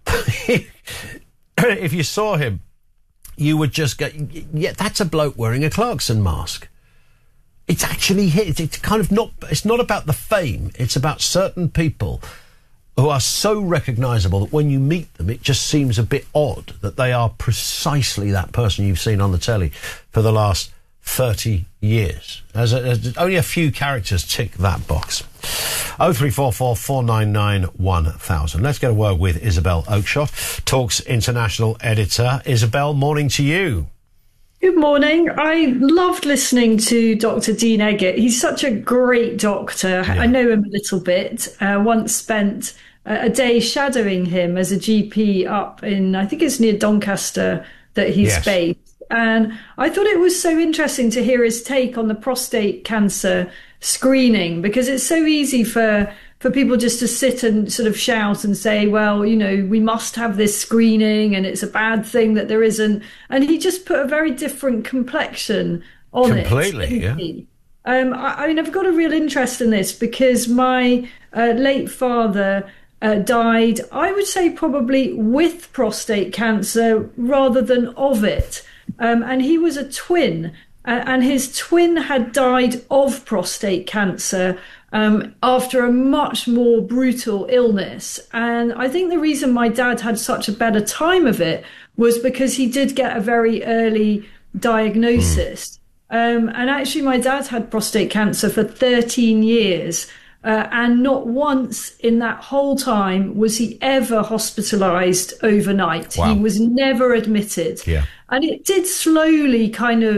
A: If you saw him, you would just go, yeah, that's a bloke wearing a Clarkson mask. It's actually, it's kind of not, it's not about the fame. It's about certain people who are so recognisable that when you meet them, it just seems a bit odd that they are precisely that person you've seen on the telly for the last 30 years. Only a few characters tick that box. 0344 499 1000. Let's get a word with Isabel Oakeshott, Talks International editor. Isabel, morning to you.
C: Good morning. I loved listening to Dr. Dean Eggett. He's such a great doctor. Yeah. I know him a little bit. Once spent a day shadowing him as a GP up in, I think it's near Doncaster that he's based. And I thought it was so interesting to hear his take on the prostate cancer screening, because it's so easy for people just to sit and sort of shout and say, well, we must have this screening and it's a bad thing that there isn't. And he just put a very different complexion on it. Completely, yeah. I mean, I've got a real interest in this because my late father died, I would say probably with prostate cancer rather than of it. And he was a twin. And his twin had died of prostate cancer after a much more brutal illness. And I think the reason my dad had such a better time of it was because he did get a very early diagnosis. And actually, my dad had prostate cancer for 13 years. And not once in that whole time was he ever hospitalized overnight. Wow. He was never admitted. Yeah. And it did slowly kind of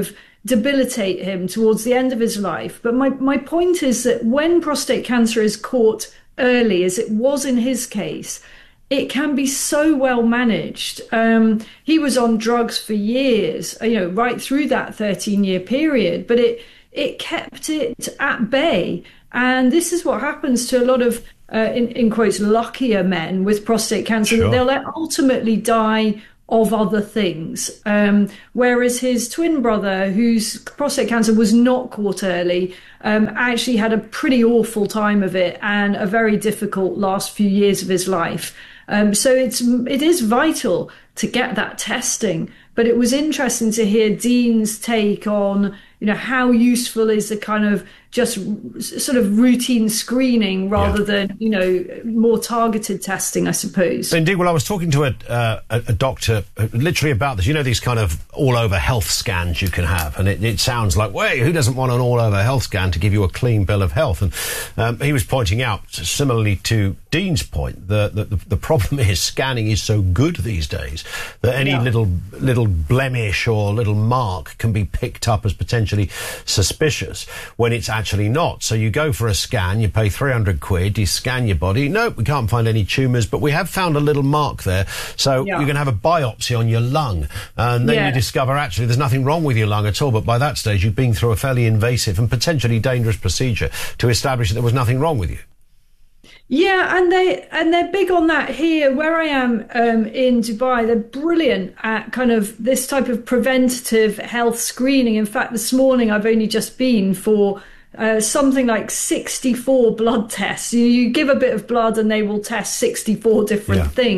C: debilitate him towards the end of his life. But my point is that when prostate cancer is caught early, as it was in his case, it can be so well managed. He was on drugs for years, right through that 13-year period, but it kept it at bay. And this is what happens to a lot of, in quotes, luckier men with prostate cancer. Sure. They'll ultimately die of other things. Whereas his twin brother, whose prostate cancer was not caught early, actually had a pretty awful time of it and a very difficult last few years of his life. So it is vital to get that testing. But it was interesting to hear Dean's take on, how useful is the kind of just sort of routine screening rather than, more targeted testing, I suppose.
A: Indeed. Well, I was talking to a doctor literally about this. These kind of all-over health scans you can have. And it sounds like, wait, who doesn't want an all-over health scan to give you a clean bill of health? And he was pointing out, similarly to Dean's point, the problem is scanning is so good these days that any little blemish or little mark can be picked up as potentially suspicious when it's actually not. So you go for a scan, you pay 300 quid, you scan your body. Nope, we can't find any tumours, but we have found a little mark there. So you're going to have a biopsy on your lung. And then you discover actually there's nothing wrong with your lung at all. But by that stage, you've been through a fairly invasive and potentially dangerous procedure to establish that there was nothing wrong with you.
C: Yeah, and they're big on that here. Where I am in Dubai, they're brilliant at kind of this type of preventative health screening. In fact, this morning I've only just been for something like 64 blood tests. You give a bit of blood and they will test 64 different things.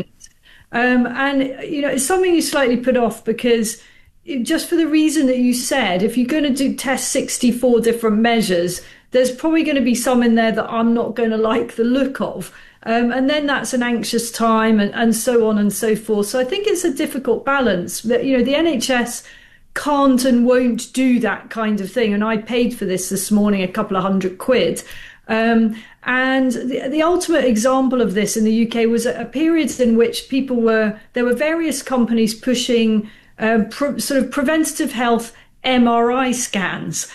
C: And it's something you slightly put off because just for the reason that you said, if you're going to test 64 different measures, there's probably going to be some in there that I'm not going to like the look of. And then that's an anxious time and so on and so forth. So I think it's a difficult balance. But, the NHS can't and won't do that kind of thing. And I paid for this morning, a couple of £100. And the ultimate example of this in the UK was a period in which there were various companies pushing sort of preventative health MRI scans.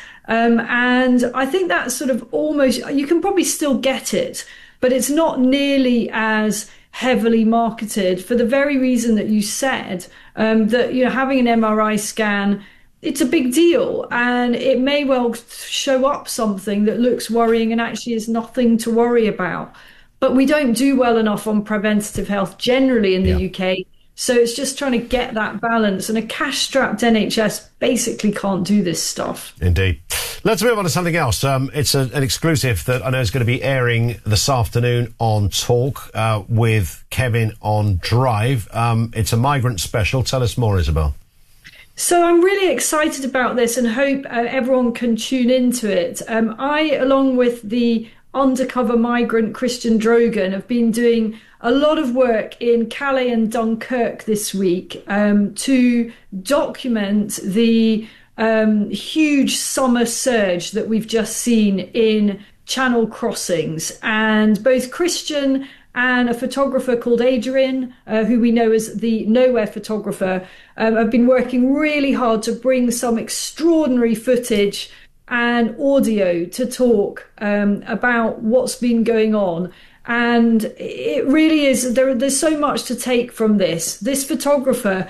C: And I think that's sort of almost, you can probably still get it, but it's not nearly as heavily marketed for the very reason that you said, that, having an MRI scan, it's a big deal and it may well show up something that looks worrying and actually is nothing to worry about. But we don't do well enough on preventative health generally in the UK. So it's just trying to get that balance, and a cash-strapped NHS basically can't do this stuff. Indeed.
A: Let's move on to something else. It's an exclusive that I know is going to be airing this afternoon on Talk with Kevin on Drive. It's a migrant special. Tell us more, Isabel.
C: So I'm really excited about this and hope everyone can tune into it. I, along with the undercover migrant Christian Drogan, have been doing a lot of work in Calais and Dunkirk this week to document the huge summer surge that we've just seen in channel crossings. And both Christian and a photographer called Adrian, who we know as the Nowhere photographer, have been working really hard to bring some extraordinary footage and audio to talk about what's been going on. And it really is, there's so much to take from this. This photographer,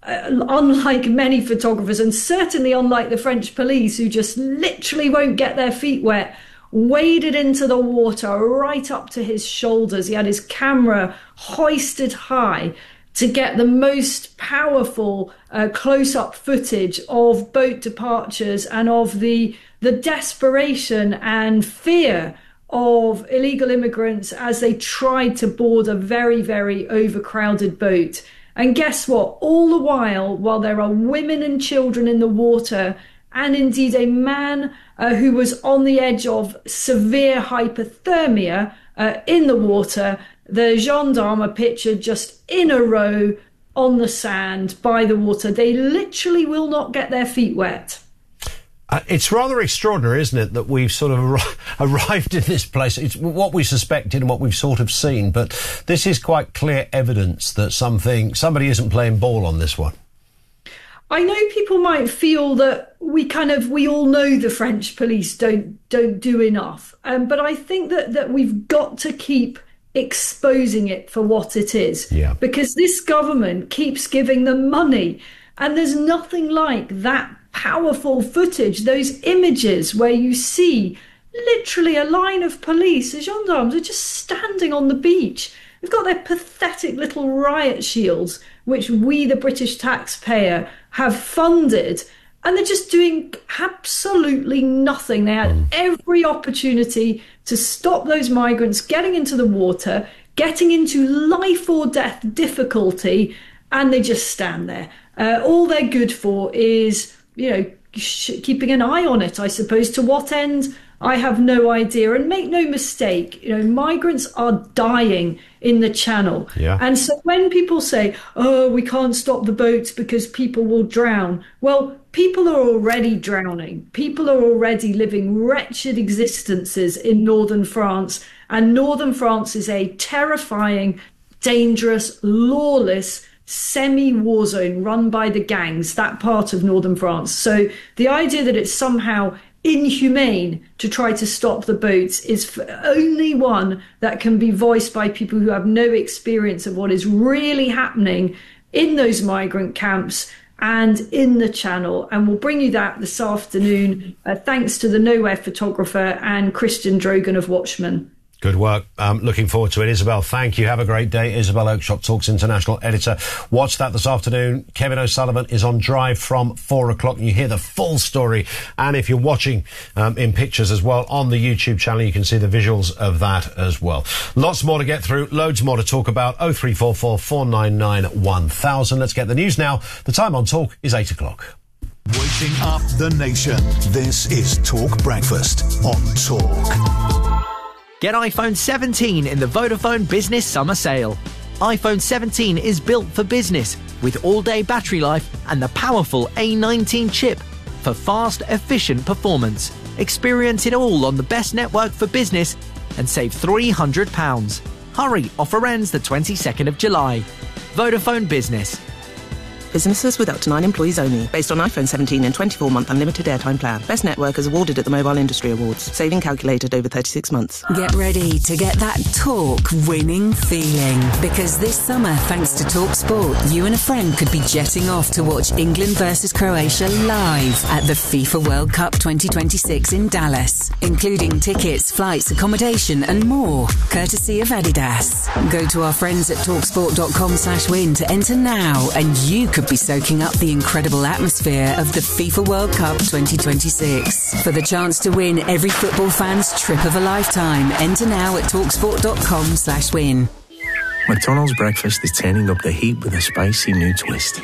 C: unlike many photographers, and certainly unlike the French police, who just literally won't get their feet wet, waded into the water right up to his shoulders. He had his camera hoisted high to get the most powerful close-up footage of boat departures and of the desperation and fear of illegal immigrants as they tried to board a very, very overcrowded boat. And guess what? All the while there are women and children in the water, and indeed a man who was on the edge of severe hypothermia in the water, the gendarme are pictured just in a row on the sand by the water. They literally will not get their feet wet.
A: It's rather extraordinary, isn't it, that we've sort of arrived in this place. It's what we suspected and what we've sort of seen, but this is quite clear evidence that somebody isn't playing ball on this one.
C: I know people might feel that we all know the French police don't do enough, but I think that we've got to keep exposing it for what it is, because this government keeps giving them money, and there's nothing like that powerful footage, those images where you see literally a line of police, the gendarmes are just standing on the beach. They've got their pathetic little riot shields, which we, the British taxpayer, have funded, and they're just doing absolutely nothing. They had every opportunity to stop those migrants getting into the water, getting into life or death difficulty, and they just stand there. All they're good for is, keeping an eye on it, I suppose. To what end? I have no idea. And make no mistake, migrants are dying in the Channel. Yeah. And so when people say, oh, we can't stop the boats because people will drown. Well, people are already drowning. People are already living wretched existences in northern France. And northern France is a terrifying, dangerous, lawless, semi-war zone run by the gangs, that part of northern France. So the idea that it's somehow inhumane to try to stop the boats is only one that can be voiced by people who have no experience of what is really happening in those migrant camps and in the Channel. And we'll bring you that this afternoon, thanks to the Nowhere photographer and Christian Drogan of Watchmen.
A: Good work. Looking forward to it. Isabel, thank you. Have a great day. Isabel Oakeshott, Talks International editor. Watch that this afternoon. Kevin O'Sullivan is on Drive from 4 o'clock. And you hear the full story. And if you're watching in pictures as well on the YouTube channel, you can see the visuals of that as well. Lots more to get through. Loads more to talk about. 0344 499 1000. Let's get the news now. The time on Talk is 8 o'clock.
I: Waking up the nation. This is Talk Breakfast on Talk.
S: Get iPhone 17 in the Vodafone Business Summer Sale. iPhone 17 is built for business with all-day battery life and the powerful A19 chip for fast, efficient performance. Experience it all on the best network for business and save £300. Hurry, offer ends the 22nd of July. Vodafone Business.
J: Businesses with up to 9 employees only. Based on iPhone 17 and 24-month unlimited airtime plan. Best network is awarded at the Mobile Industry Awards. Saving calculated over 36 months.
D: Get ready to get that Talk winning feeling. Because this summer, thanks to Talk Sport, you and a friend could be jetting off to watch England versus Croatia live at the FIFA World Cup 2026 in Dallas. Including tickets, flights, accommodation and more. Courtesy of Adidas. Go to our friends at talksport.com/win to enter now and you could be soaking up the incredible atmosphere of the FIFA World Cup 2026. For the chance to win every football fan's trip of a lifetime, enter now at talksport.com/win.
E: McDonald's breakfast is turning up the heat with a spicy new twist.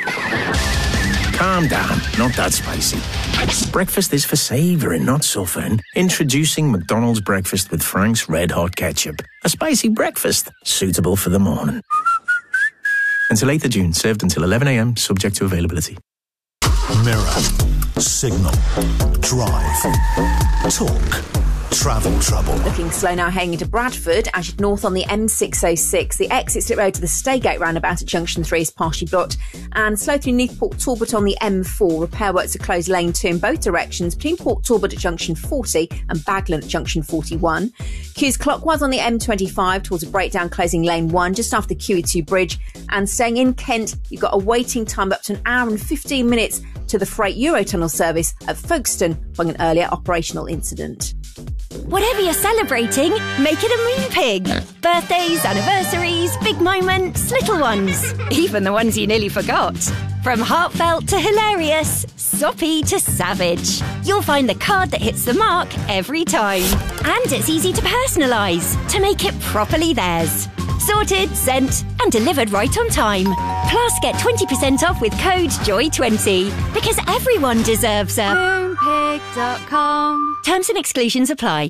E: Calm down, not that spicy. Breakfast is for savouring, not suffering. Introducing McDonald's breakfast with Frank's Red Hot Ketchup. A spicy breakfast, suitable for the morning. Until 8th of June, served until 11 a.m, subject to availability.
I: Mirror, Signal, Drive, Talk, Travel Trouble.
O: Looking slow now heading into Bradford as you north on the M606. The exit slip road to the Staygate roundabout at Junction 3 is partially blocked. And slow through Newport Talbot on the M4. Repair works to close lane 2 in both directions between Port Talbot at Junction 40 and Baglan at Junction 41. Queues clockwise on the M25 towards a breakdown closing lane 1 just after the QE2 bridge. And staying in Kent, you've got a waiting time up to an hour and 15 minutes to the Freight Eurotunnel service at Folkestone following an earlier operational incident.
P: Whatever you're celebrating, make it a moon pig. Birthdays, anniversaries, big moments, little ones. Even the ones you nearly forgot. From heartfelt to hilarious, soppy to savage. You'll find the card that hits the mark every time. And it's easy to personalise, to make it properly theirs. Sorted, sent and delivered right on time. Plus get 20% off with code JOY20 because everyone deserves a moonpig.com. Terms and exclusions apply.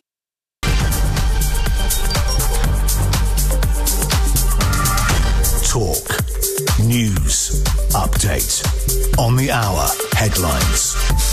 I: Talk. News. Update. On the hour. Headlines.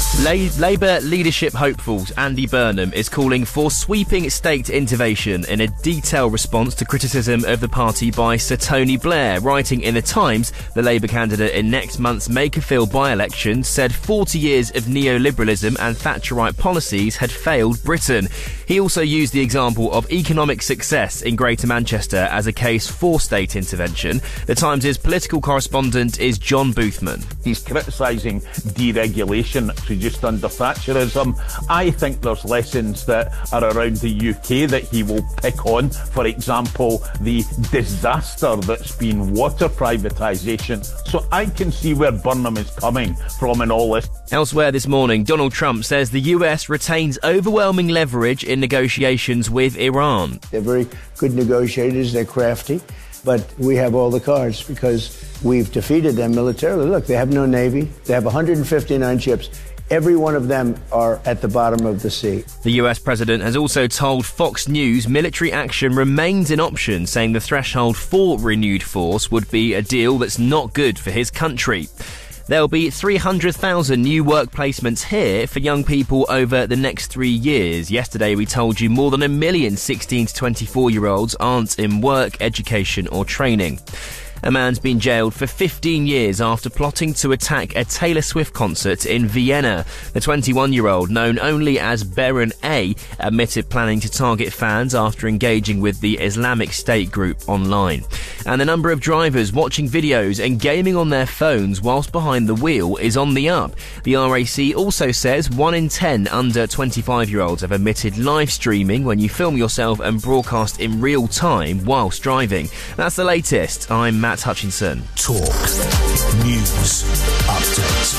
B: Labour leadership hopefuls Andy Burnham is calling for sweeping state intervention in a detailed response to criticism of the party by Sir Tony Blair. Writing in The Times, the Labour candidate in next month's Makerfield by-election said 40 years of neoliberalism and Thatcherite policies had failed Britain. He also used the example of economic success in Greater Manchester as a case for state intervention. The Times' political correspondent is John Boothman.
F: He's criticising deregulation just under Thatcherism. I think there's lessons that are around the UK that he will pick on. For example, the disaster that's been water privatisation. So I can see where Burnham is coming from in all this.
B: Elsewhere this morning, Donald Trump says the US retains overwhelming leverage in negotiations with Iran.
G: They're very good negotiators, they're crafty, but we have all the cards because we've defeated them militarily. Look, they have no navy, they have 159 ships. Every one of them are at the bottom of the sea.
B: The US president has also told Fox News military action remains an option, saying the threshold for renewed force would be a deal that's not good for his country. There'll be 300,000 new work placements here for young people over the next 3 years. Yesterday we told you more than 1 million 16 to 24-year-olds aren't in work, education or training. A man's been jailed for 15 years after plotting to attack a Taylor Swift concert in Vienna. The 21-year-old, known only as Beren A, admitted planning to target fans after engaging with the Islamic State group online. And the number of drivers watching videos and gaming on their phones whilst behind the wheel is on the up. The RAC also says 1 in 10 under 25-year-olds have admitted live streaming when you film yourself and broadcast in real time whilst driving. That's the latest. I'm Matt Hutchinson.
I: Talk. News. Update.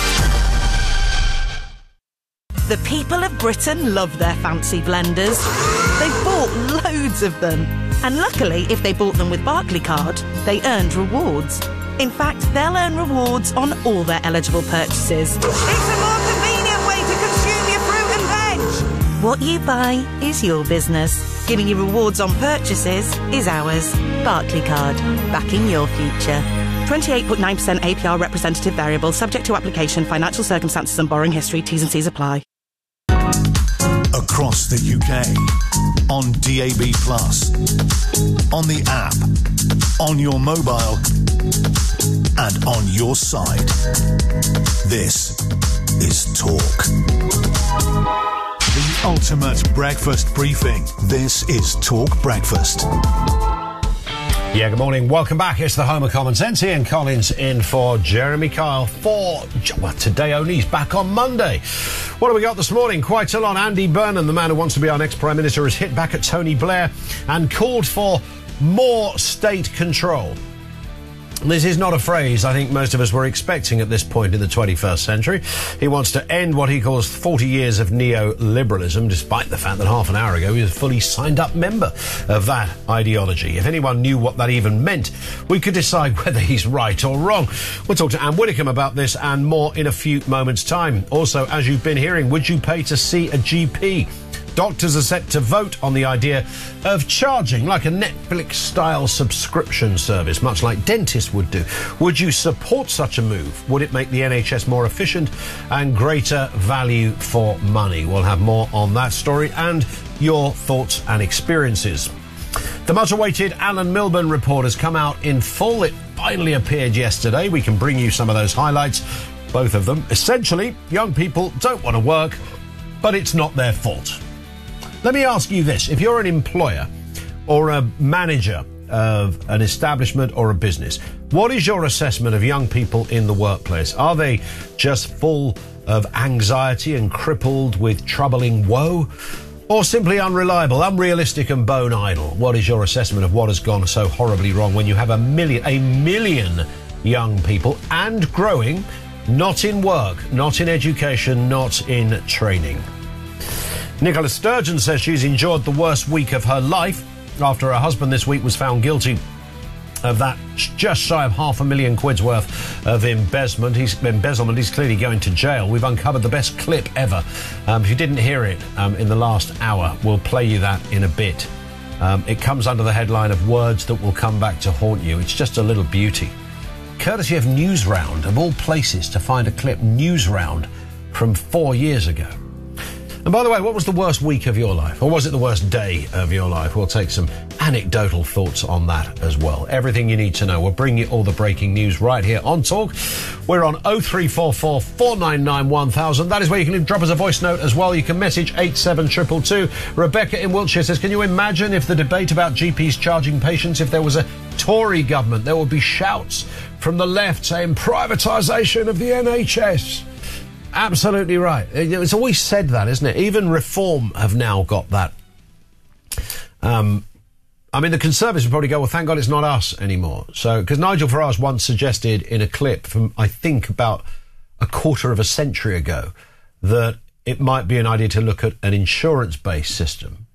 J: The people of Britain love their fancy blenders. They've bought loads of them. And luckily, if they bought them with Barclaycard, they earned rewards. In fact, they'll earn rewards on all their eligible purchases. It's a more convenient way to consume your fruit and veg. What you buy is your business. Giving you rewards on purchases is ours. Barclaycard, backing your future. 28.9% APR representative variable, subject to application, financial circumstances and borrowing history. T's and C's apply.
I: Across the UK, on DAB+, on the app, on your mobile, and on your side. This is Talk. The ultimate breakfast briefing. This is Talk Breakfast.
A: Yeah, good morning. Welcome back. It's the home of Common Sense. Ian Collins in for Jeremy Kyle for today only. He's back on Monday. What have we got this morning? Quite a lot. Andy Burnham, the man who wants to be our next Prime Minister, has hit back at Tony Blair and called for more state control. This is not a phrase I think most of us were expecting at this point in the 21st century. He wants to end what he calls 40 years of neoliberalism, despite the fact that half an hour ago he was a fully signed-up member of that ideology. If anyone knew what that even meant, we could decide whether he's right or wrong. We'll talk to Anne Widdecombe about this and more in a few moments' time. Also, as you've been hearing, would you pay to see a GP? Doctors are set to vote on the idea of charging like a Netflix-style subscription service, much like dentists would do. Would you support such a move? Would it make the NHS more efficient and greater value for money? We'll have more on that story and your thoughts and experiences. The much-awaited Alan Milburn report has come out in full. It finally appeared yesterday. We can bring you some of those highlights, both of them. Essentially, young people don't want to work, but it's not their fault. Let me ask you this. If you're an employer or a manager of an establishment or a business, what is your assessment of young people in the workplace? Are they just full of anxiety and crippled with troubling woe? Or simply unreliable, unrealistic and bone idle? What is your assessment of what has gone so horribly wrong when you have a million young people and growing, not in work, not in education, not in training? Nicola Sturgeon says she's enjoyed the worst week of her life after her husband this week was found guilty of that just shy of £500,000 worth of embezzlement. He's clearly going to jail. We've uncovered the best clip ever. If you didn't hear it in the last hour, we'll play you that in a bit. It comes under the headline of words that will come back to haunt you. It's just a little beauty. Courtesy of Newsround, of all places to find a clip, Newsround from 4 years ago. And by the way, what was the worst week of your life? Or was it the worst day of your life? We'll take some anecdotal thoughts on that as well. Everything you need to know. We'll bring you all the breaking news right here on Talk. We're on 0344 499 1000. That is where you can drop us a voice note as well. You can message 87222. Rebecca in Wiltshire says, can you imagine if the debate about GPs charging patients, if there was a Tory government, there would be shouts from the left saying privatisation of the NHS. Absolutely right. It's always said that, isn't it? Even Reform have now got that. I mean, the Conservatives would probably go, well, thank God it's not us anymore. So, because Nigel Farage once suggested in a clip from, I think, about a quarter of a century ago, that it might be an idea to look at an insurance-based system